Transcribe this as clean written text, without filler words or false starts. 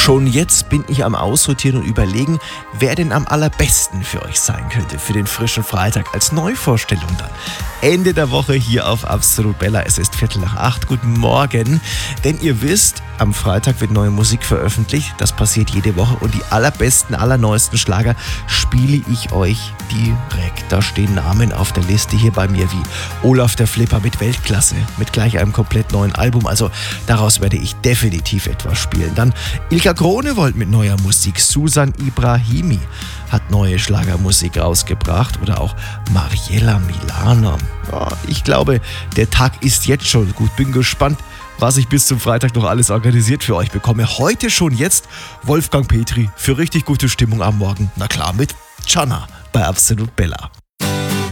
Schon jetzt bin ich am Aussortieren und überlegen, wer denn am allerbesten für euch sein könnte für den frischen Freitag als Neuvorstellung dann. Ende der Woche hier auf Absolut Bella. Es ist 7:45. Guten Morgen. Denn ihr wisst, am Freitag wird neue Musik veröffentlicht. Das passiert jede Woche. Und die allerbesten, allerneuesten Schlager spiele ich euch direkt. Da stehen Namen auf der Liste hier bei mir wie Olaf der Flipper mit Weltklasse, mit gleich einem komplett neuen Album. Also daraus werde ich definitiv etwas spielen. Dann Ilka Gronewold mit neuer Musik. Susan Ibrahimi hat neue Schlagermusik rausgebracht. Oder auch Mariella Milano. Ja, ich glaube, der Tag ist jetzt schon gut. Bin gespannt, was ich bis zum Freitag noch alles organisiert für euch bekomme. Heute schon jetzt Wolfgang Petri für richtig gute Stimmung am Morgen. Na klar, mit Channa bei Absolut Bella.